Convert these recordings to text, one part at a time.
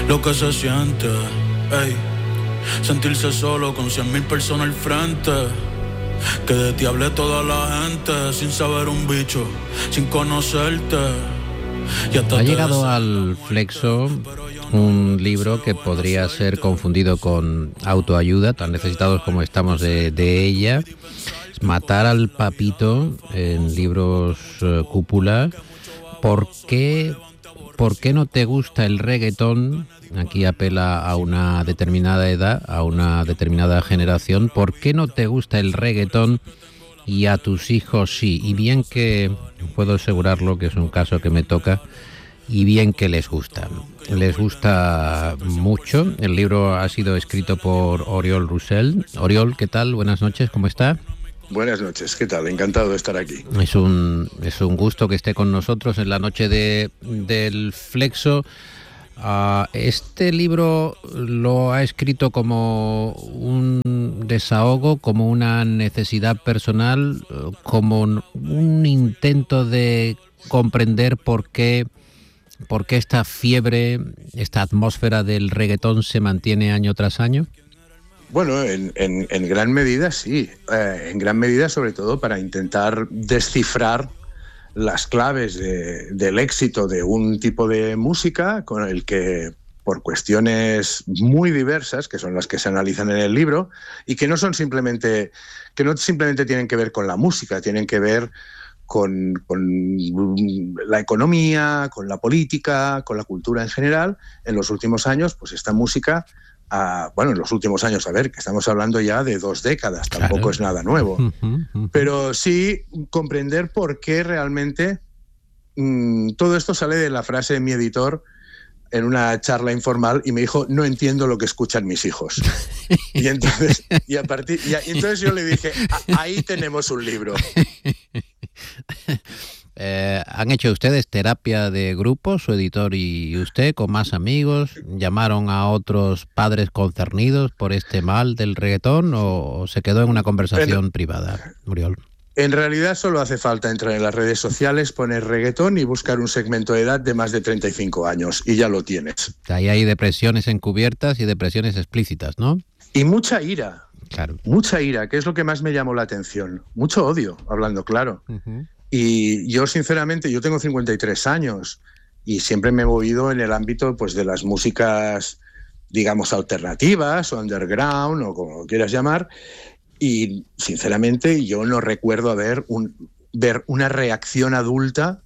lo que se siente, ey, sentirse solo con 100,000 personas al frente. Que de ti hable toda la gente, sin saber un bicho, sin conocerte. Ha llegado al Flexo un libro que podría ser confundido con autoayuda, tan necesitados como estamos de ella. Es Matar al Papito, en Libros Cúpula. ¿Por qué no te gusta el reggaetón? Aquí apela a una determinada edad, a una determinada generación. ¿Por qué no te gusta el reggaetón y a tus hijos sí? Y bien que puedo asegurarlo, que es un caso que me toca, y bien que les gusta. Les gusta mucho. El libro ha sido escrito por Oriol Roussel. Oriol, ¿qué tal? Buenas noches, ¿cómo está? Buenas noches, ¿qué tal? Encantado de estar aquí. Es un gusto que esté con nosotros en la noche del Flexo. Este libro lo ha escrito como un desahogo, como una necesidad personal, como un intento de comprender por qué esta fiebre, esta atmósfera del reggaetón se mantiene año tras año. Bueno, en gran medida sí, en gran medida sobre todo para intentar descifrar las claves del éxito de un tipo de música con el que, por cuestiones muy diversas, que son las que se analizan en el libro, y que no simplemente tienen que ver con la música, tienen que ver con la economía, con la política, con la cultura en general. En los últimos años, pues esta música, en los últimos años, a ver, que estamos hablando ya de 2 décadas, tampoco claro. Es nada nuevo, pero sí comprender por qué realmente todo esto sale de la frase de mi editor en una charla informal y me dijo: no entiendo lo que escuchan mis hijos. Y entonces, entonces yo le dije: ahí tenemos un libro. ¿Han hecho ustedes terapia de grupo, su editor y usted, con más amigos? ¿Llamaron a otros padres concernidos por este mal del reggaetón o se quedó en una conversación privada, Oriol? En realidad solo hace falta entrar en las redes sociales, poner reggaetón y buscar un segmento de edad de más de 35 años y ya lo tienes. Ahí hay depresiones encubiertas y depresiones explícitas, ¿no? Y mucha ira. Claro. Mucha ira, que es lo que más me llamó la atención. Mucho odio, hablando claro. Uh-huh. Y yo, sinceramente, yo tengo 53 años y siempre me he movido en el ámbito, pues, de las músicas, digamos, alternativas o underground o como lo quieras llamar. Y, sinceramente, yo no recuerdo ver una reacción adulta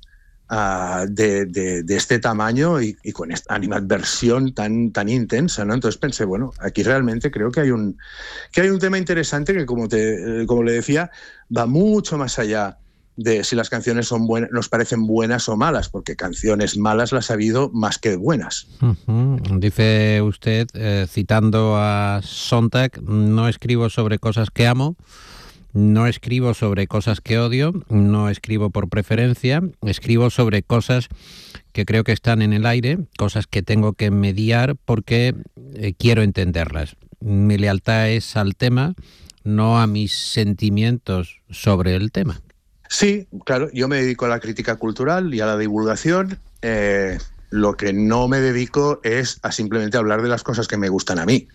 de este tamaño y con esta animadversión tan intensa, ¿no? Entonces pensé, bueno, aquí realmente creo que hay un tema interesante que, como le decía, va mucho más allá de si las canciones son buenas, nos parecen buenas o malas, porque canciones malas las ha habido más que buenas. Uh-huh. Dice usted, citando a Sontag: no escribo sobre cosas que amo, no escribo sobre cosas que odio, no escribo por preferencia, escribo sobre cosas que creo que están en el aire, cosas que tengo que mediar porque quiero entenderlas. Mi lealtad es al tema, no a mis sentimientos sobre el tema. Sí, claro, yo me dedico a la crítica cultural y a la divulgación. Lo que no me dedico es a simplemente hablar de las cosas que me gustan a mí.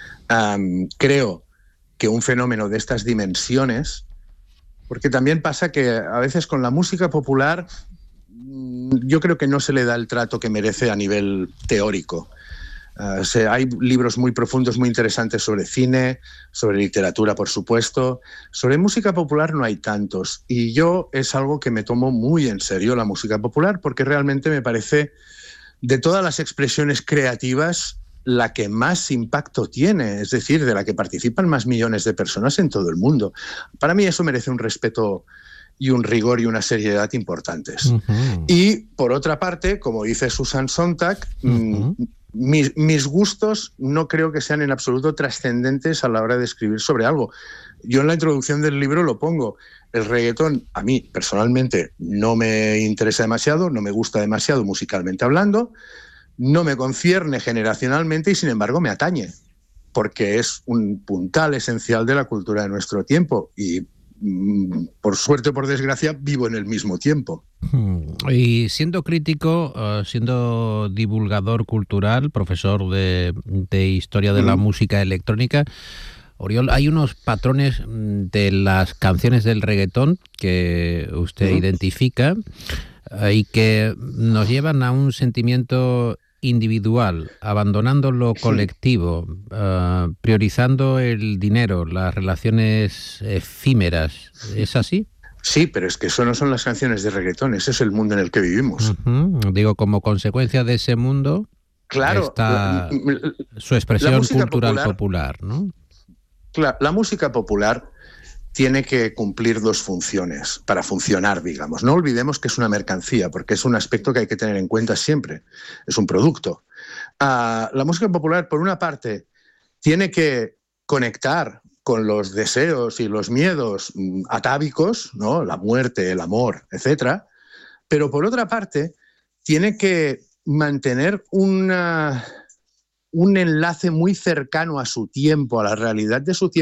Creo que un fenómeno de estas dimensiones, porque también pasa que a veces con la música popular yo creo que no se le da el trato que merece a nivel teórico. Hay libros muy profundos, muy interesantes sobre cine, sobre literatura, por supuesto. Sobre música popular no hay tantos. Y yo es algo que me tomo muy en serio, la música popular, porque realmente me parece, de todas las expresiones creativas, la que más impacto tiene, es decir, de la que participan más millones de personas en todo el mundo. Para mí eso merece un respeto y un rigor y una seriedad importantes. Uh-huh. Y, por otra parte, como dice Susan Sontag, uh-huh. Mis gustos no creo que sean en absoluto trascendentes a la hora de escribir sobre algo. Yo en la introducción del libro lo pongo. El reggaetón a mí personalmente no me interesa demasiado, no me gusta demasiado musicalmente hablando, no me concierne generacionalmente y sin embargo me atañe, porque es un puntal esencial de la cultura de nuestro tiempo y por suerte o por desgracia, vivo en el mismo tiempo. Y siendo crítico, siendo divulgador cultural, profesor de historia de la música electrónica, Oriol, hay unos patrones de las canciones del reggaetón que usted identifica y que nos llevan a un sentimiento individual, abandonando lo colectivo, priorizando el dinero, las relaciones efímeras. ¿Es así? Sí, pero es que eso no son las canciones de reggaetón, ese es el mundo en el que vivimos. Digo, como consecuencia de ese mundo, claro, está su expresión cultural popular, ¿no? Claro, la música popular tiene que cumplir dos funciones para funcionar, digamos. No olvidemos que es una mercancía, porque es un aspecto que hay que tener en cuenta siempre. Es un producto. La música popular, por una parte, tiene que conectar con los deseos y los miedos atávicos, ¿no? La muerte, el amor, etcétera. Pero por otra parte, tiene que mantener un enlace muy cercano a su tiempo, a la realidad de su tiempo,